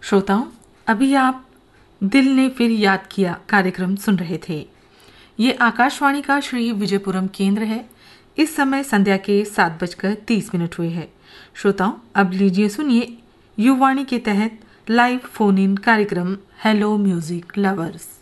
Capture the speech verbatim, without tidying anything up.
श्रोताओं, अभी आप दिल ने फिर याद किया कार्यक्रम सुन रहे थे। ये आकाशवाणी का श्री विजयपुरम केंद्र है। इस समय संध्या के सात बजकर तीस मिनट हुए हैं। श्रोताओं, अब लीजिए सुनिए युवाणी के तहत लाइव फोन इन कार्यक्रम हेलो म्यूजिक लवर्स।